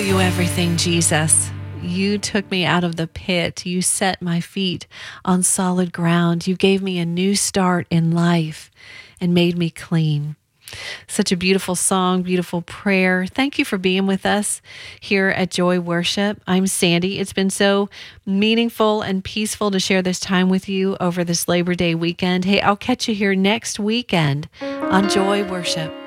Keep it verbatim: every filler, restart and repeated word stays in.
you everything, Jesus. You took me out of the pit. You set my feet on solid ground. You gave me a new start in life and made me clean. Such a beautiful song, beautiful prayer. Thank you for being with us here at Joy Worship. I'm Sandy. It's been so meaningful and peaceful to share this time with you over this Labor Day weekend. Hey, I'll catch you here next weekend on Joy Worship.